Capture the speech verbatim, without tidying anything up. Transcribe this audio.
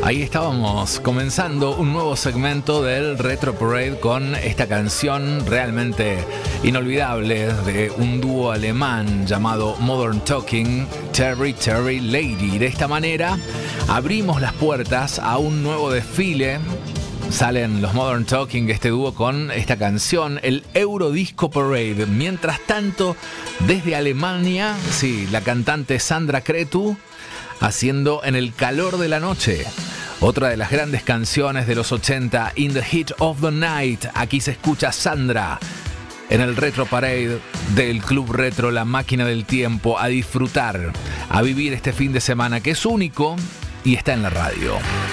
Ahí estábamos comenzando un nuevo segmento del Retro Parade con esta canción realmente inolvidable de un dúo alemán llamado Modern Talking, Cherry Cherry Lady. De esta manera abrimos las puertas a un nuevo desfile. Salen los Modern Talking, este dúo, con esta canción, el Eurodisco Parade. Mientras tanto, desde Alemania, sí, la cantante Sandra Cretu haciendo En el calor de la noche, otra de las grandes canciones de los ochenta, In the Heat of the Night. Aquí se escucha Sandra en el Retro Parade del Club Retro, la máquina del tiempo, a disfrutar, a vivir este fin de semana que es único y está en la radio.